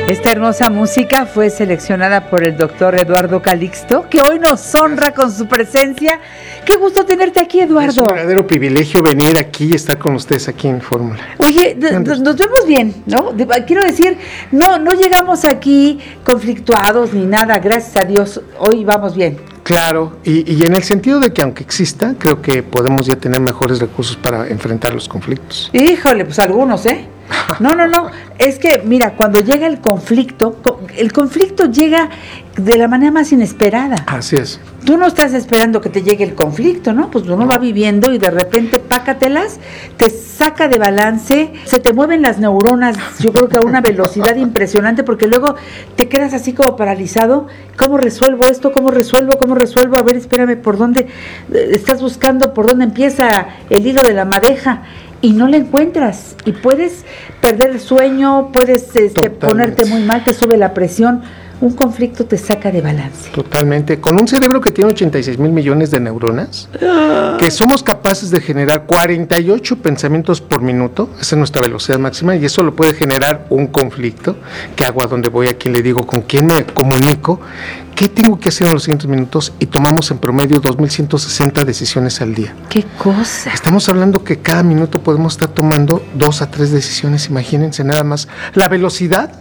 Esta hermosa música fue seleccionada por el doctor Eduardo Calixto, que hoy nos honra con su presencia. Qué gusto tenerte aquí, Eduardo. Es un verdadero privilegio venir aquí y estar con ustedes aquí en Fórmula. Oye, nos vemos bien, ¿no? Quiero decir, no llegamos aquí conflictuados ni nada, gracias a Dios, hoy vamos bien. Claro, y en el sentido de que aunque exista, creo que podemos ya tener mejores recursos para enfrentar los conflictos. Híjole, pues algunos, ¿eh? No, es que mira, cuando llega el conflicto llega de la manera más inesperada. Así es. Tú no estás esperando que te llegue el conflicto, ¿no? Pues uno va viviendo y de repente pácatelas, te saca de balance, se te mueven las neuronas, yo creo que a una velocidad impresionante, porque luego te quedas así como paralizado. ¿Cómo resuelvo esto? ¿Cómo resuelvo? A ver, espérame, ¿por dónde estás buscando? ¿Por dónde empieza el hilo de la madeja? Y no la encuentras, y puedes perder el sueño, puedes ponerte muy mal, te sube la presión. Un conflicto te saca de balance. Totalmente. Con un cerebro que tiene 86,000 millones de neuronas, que somos capaces de generar 48 pensamientos por minuto, esa es nuestra velocidad máxima, y eso lo puede generar un conflicto. ¿Qué hago? ¿A dónde voy? ¿A quién le digo? ¿Con quién me comunico? ¿Qué tengo que hacer en los siguientes minutos? Y tomamos en promedio 2,160 decisiones al día. ¡Qué cosa! Estamos hablando que cada minuto podemos estar tomando 2 a 3 decisiones, imagínense nada más. La velocidad,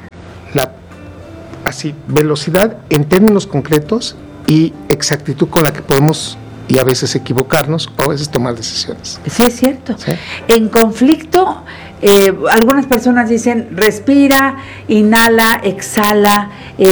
velocidad en términos concretos y exactitud con la que podemos y a veces equivocarnos o a veces tomar decisiones. Sí, es cierto. ¿Sí? En conflicto, algunas personas dicen respira, inhala, exhala,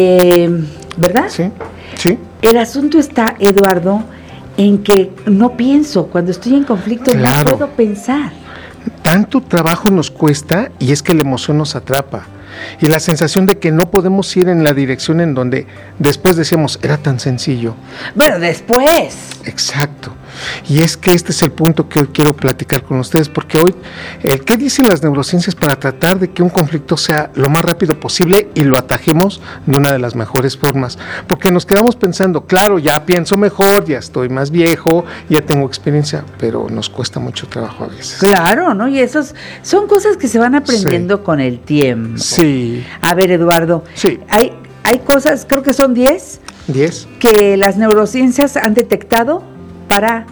¿verdad? Sí. El asunto está, Eduardo, en que no pienso. Cuando estoy en conflicto no puedo pensar. Tanto trabajo nos cuesta y es que la emoción nos atrapa. Y la sensación de que no podemos ir en la dirección en donde después decíamos, era tan sencillo. Bueno, después. Exacto. Y es que este es el punto que hoy quiero platicar con ustedes, porque hoy, ¿qué dicen las neurociencias para tratar de que un conflicto sea lo más rápido posible y lo atajemos de una de las mejores formas? Porque nos quedamos pensando, claro, ya pienso mejor, ya estoy más viejo, ya tengo experiencia, pero nos cuesta mucho trabajo a veces. Claro, ¿no? Y esos son cosas que se van aprendiendo con el tiempo. Sí. A ver, Eduardo, sí. Hay cosas, creo que son 10, que las neurociencias han detectado para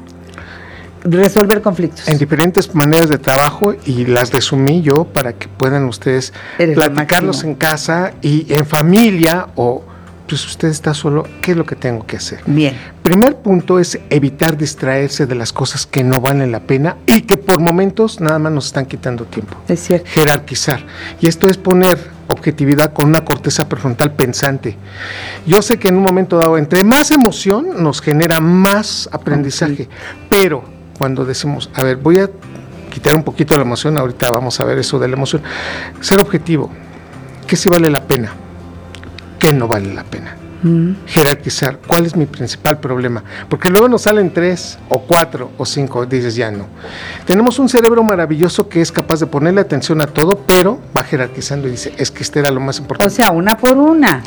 resolver conflictos. En diferentes maneras de trabajo, y las resumí yo para que puedan ustedes platicarlos en casa y en familia, o pues usted está solo, ¿qué es lo que tengo que hacer? Bien. Primer punto es evitar distraerse de las cosas que no valen la pena y que por momentos nada más nos están quitando tiempo. Es cierto. Jerarquizar. Y esto es poner objetividad con una corteza prefrontal pensante. Yo sé que en un momento dado, entre más emoción nos genera más aprendizaje, pero cuando decimos, a ver, voy a quitar un poquito la emoción, ahorita vamos a ver eso de la emoción, ser objetivo, ¿qué sí vale la pena? ¿Qué no vale la pena? Jerarquizar, ¿cuál es mi principal problema? Porque luego nos salen 3 o 4 o 5, dices ya no. Tenemos un cerebro maravilloso que es capaz de ponerle atención a todo, pero va jerarquizando y dice, es que este era lo más importante. O sea, una por una,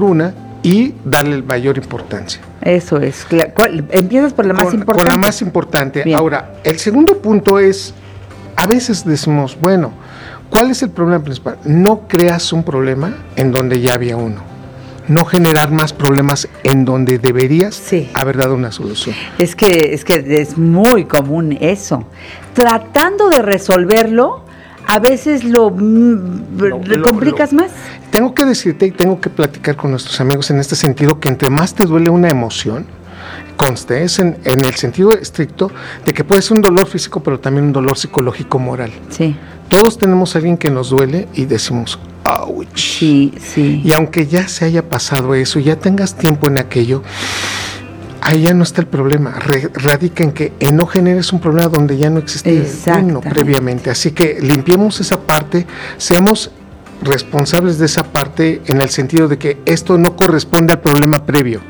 y darle mayor importancia. Eso es, empiezas por la más importante. Con la más importante. Bien. Ahora, el segundo punto es, a veces decimos, bueno, ¿cuál es el problema principal? No creas un problema en donde ya había uno. No generar más problemas en donde deberías haber dado una solución. Es que es muy común eso. Tratando de resolverlo, a veces lo complicas más. Tengo que decirte y tengo que platicar con nuestros amigos en este sentido, que entre más te duele una emoción, conste, es en el sentido estricto de que puede ser un dolor físico, pero también un dolor psicológico moral. Sí. Todos tenemos a alguien que nos duele y decimos, ¡ouch! Sí. Y aunque ya se haya pasado eso, ya tengas tiempo en aquello, ahí ya no está el problema. Radica en que no generes un problema donde ya no existía uno previamente. Así que limpiemos esa parte, seamos responsables de esa parte en el sentido de que esto no corresponde al problema previo.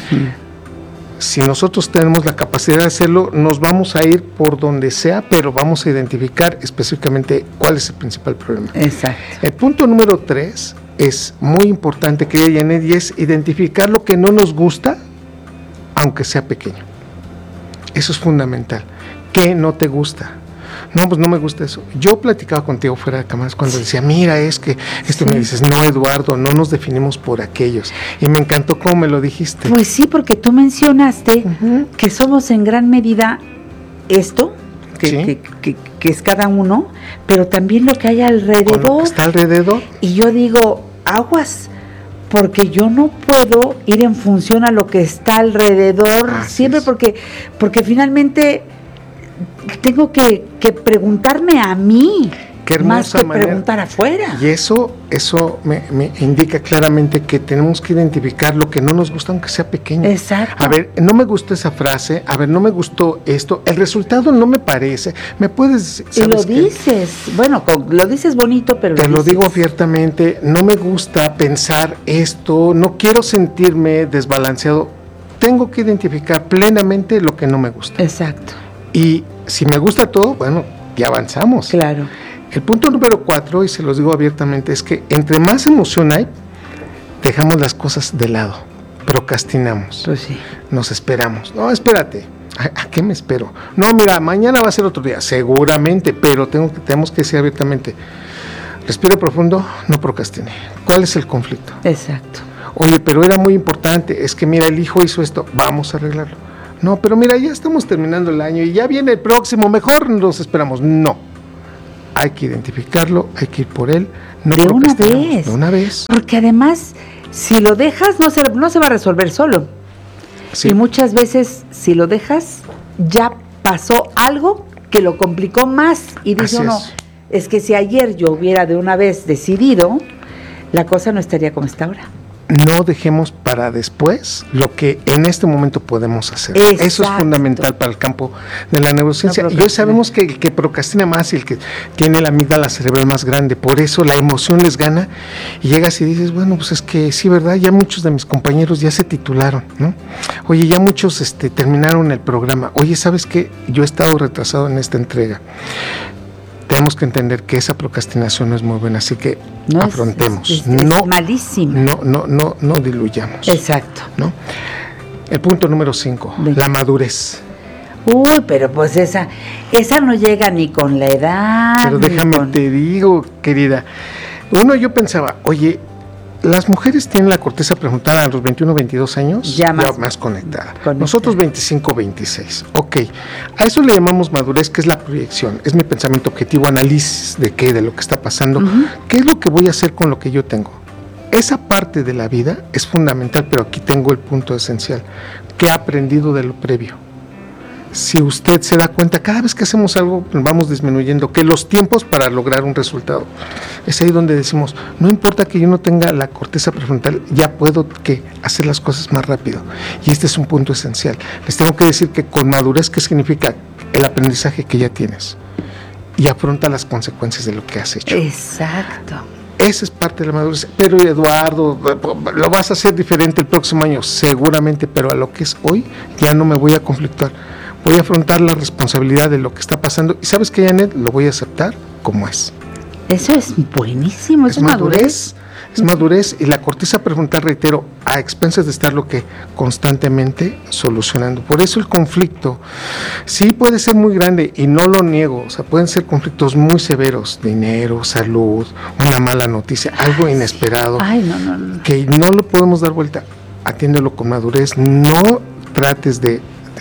Si nosotros tenemos la capacidad de hacerlo, nos vamos a ir por donde sea, pero vamos a identificar específicamente cuál es el principal problema. Exacto. El punto número 3 es muy importante, querida Janet, y es identificar lo que no nos gusta, aunque sea pequeño. Eso es fundamental. ¿Qué no te gusta? No, pues no me gusta eso. Yo platicaba contigo fuera de cámaras cuando decía, mira, es que esto, me dices, no, Eduardo, no nos definimos por aquellos. Y me encantó cómo me lo dijiste. Pues sí, porque tú mencionaste que somos en gran medida esto, que es cada uno, pero también lo que hay alrededor. Con lo que está alrededor. Y yo digo, aguas, porque yo no puedo ir en función a lo que está alrededor, siempre porque finalmente tengo que preguntarme a mí, más que preguntar afuera. Y eso me indica claramente que tenemos que identificar lo que no nos gusta, aunque sea pequeño. Exacto. A ver, no me gustó esa frase, a ver, no me gustó esto, el resultado no me parece, me puedes... Y lo dices, bueno, lo dices bonito, pero te lo digo abiertamente, no me gusta pensar esto, no quiero sentirme desbalanceado, tengo que identificar plenamente lo que no me gusta. Exacto. Y si me gusta todo, bueno, ya avanzamos. Claro. El punto número 4, y se los digo abiertamente, es que entre más emoción hay, dejamos las cosas de lado, procrastinamos, pues sí. Nos esperamos. No, espérate, ¿a qué me espero? No, mira, mañana va a ser otro día, seguramente, pero tenemos que decir abiertamente, respiro profundo, no procrastine. ¿Cuál es el conflicto? Exacto. Oye, pero era muy importante, es que mira, el hijo hizo esto, vamos a arreglarlo. No, pero mira, ya estamos terminando el año y ya viene el próximo, mejor nos esperamos. No. Hay que identificarlo, hay que ir por él. No de una vez. De una vez. Porque además, si lo dejas, no se va a resolver solo. Sí. Y muchas veces, si lo dejas, ya pasó algo que lo complicó más. Y dice uno, es que si ayer yo hubiera de una vez decidido, la cosa no estaría como está ahora. No dejemos para después lo que en este momento podemos hacer. Exacto. Eso es fundamental para el campo de la neurociencia. Y hoy sabemos que el que procrastina más y el que tiene la amígdala cerebral más grande, por eso la emoción les gana y llegas y dices, bueno, pues es que sí, ¿verdad? Ya muchos de mis compañeros ya se titularon, ¿no? Oye, ya muchos terminaron el programa. Oye, ¿sabes qué? Yo he estado retrasado en esta entrega. Tenemos que entender que esa procrastinación no es muy buena, así que afrontemos. Es malísima. No diluyamos. Exacto. ¿No? El punto número 5, la madurez. Uy, pero pues esa no llega ni con la edad. Pero déjame te digo, querida. Yo pensaba, oye, las mujeres tienen la corteza prefrontal a los 21, 22 años ya más conectada. Nosotros 25, 26. Ok, a eso le llamamos madurez, que es la proyección. Es mi pensamiento objetivo, análisis de lo que está pasando. ¿Qué es lo que voy a hacer con lo que yo tengo? Esa parte de la vida es fundamental, pero aquí tengo el punto esencial. ¿Qué he aprendido de lo previo? Si usted se da cuenta, cada vez que hacemos algo vamos disminuyendo, que los tiempos para lograr un resultado, es ahí donde decimos, no importa que yo no tenga la corteza prefrontal, ya puedo hacer las cosas más rápido. Y este es un punto esencial. Les tengo que decir que con madurez, ¿qué significa? El aprendizaje que ya tienes y afronta las consecuencias de lo que has hecho. Exacto. Esa es parte de la madurez. Pero Eduardo, lo vas a hacer diferente el próximo año, seguramente, pero a lo que es hoy ya no me voy a conflictuar. Voy a afrontar la responsabilidad de lo que está pasando. Y ¿sabes qué, Janet? Lo voy a aceptar como es. Eso es buenísimo, es madurez. Es madurez y la corteza prefrontal, reitero, a expensas de estarlo constantemente solucionando. Por eso el conflicto sí puede ser muy grande y no lo niego. O sea, pueden ser conflictos muy severos, dinero, salud, una mala noticia, algo inesperado. Que no lo podemos dar vuelta. Atiéndelo con madurez. No trates de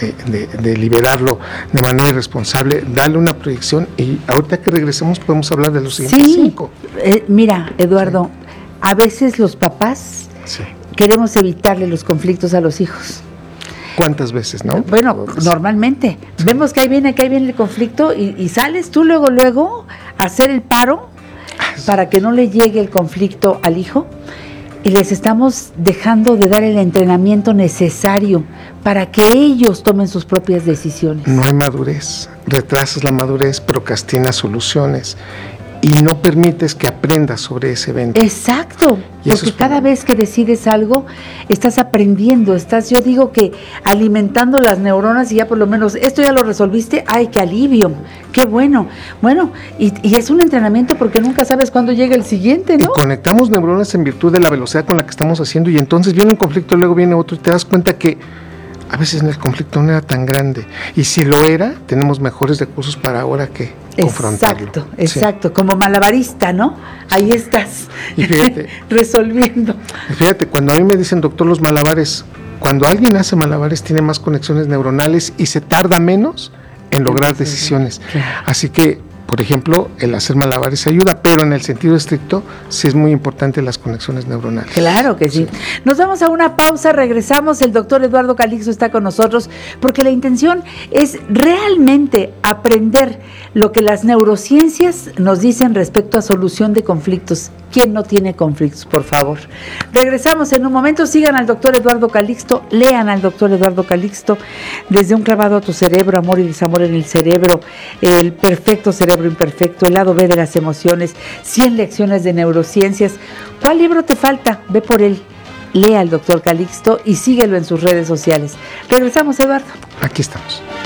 liberarlo de manera irresponsable, dale una proyección y ahorita que regresemos podemos hablar de los siguientes 5. Mira, Eduardo, a veces los papás queremos evitarle los conflictos a los hijos. ¿Cuántas veces, no? Bueno, normalmente. Vemos que ahí viene el conflicto y sales tú luego a hacer el paro para que no le llegue el conflicto al hijo. Y les estamos dejando de dar el entrenamiento necesario para que ellos tomen sus propias decisiones. No hay madurez, retrasas la madurez, procrastinas soluciones y no permites que aprendas sobre ese evento. Exacto, porque cada vez que decides algo, estás aprendiendo, yo digo que alimentando las neuronas y ya por lo menos, esto ya lo resolviste, ¡ay, qué alivio! ¡Qué bueno! Bueno, y es un entrenamiento porque nunca sabes cuándo llega el siguiente, ¿no? Y conectamos neuronas en virtud de la velocidad con la que estamos haciendo y entonces viene un conflicto, luego viene otro y te das cuenta que a veces el conflicto no era tan grande y si lo era, tenemos mejores recursos para ahora que confrontarlo. Exacto, como malabarista, ¿no? Ahí estás, y fíjate, resolviendo. Fíjate, cuando a mí me dicen, doctor, los malabares, cuando alguien hace malabares tiene más conexiones neuronales y se tarda menos en lograr decisiones. Claro. Así que, por ejemplo, el hacer malabares ayuda, pero en el sentido estricto sí es muy importante las conexiones neuronales. Claro que sí. Nos vamos a una pausa, regresamos, el doctor Eduardo Calixto está con nosotros, porque la intención es realmente aprender lo que las neurociencias nos dicen respecto a solución de conflictos. ¿Quién no tiene conflictos, por favor? Regresamos en un momento, sigan al doctor Eduardo Calixto, lean al doctor Eduardo Calixto, Desde un clavado a tu cerebro, amor y desamor en el cerebro, el perfecto cerebro imperfecto, el lado B de las emociones, 100 lecciones de neurociencias. ¿Cuál libro te falta? Ve por él, lea al doctor Calixto y síguelo en sus redes sociales. Regresamos, Eduardo. Aquí estamos.